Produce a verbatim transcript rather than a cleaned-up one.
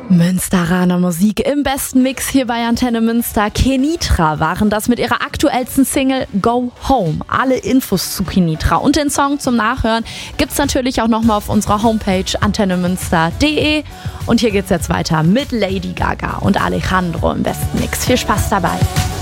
Münsteraner Musik im besten Mix hier bei Antenne Münster. Kenitra waren das mit ihrer aktuellsten Single Go Home. Alle Infos zu Kenitra und den Song zum Nachhören gibt's natürlich auch nochmal auf unserer Homepage antennemünster punkt de. Und hier geht's jetzt weiter mit Lady Gaga und Alejandro im besten Mix. Viel Spaß dabei.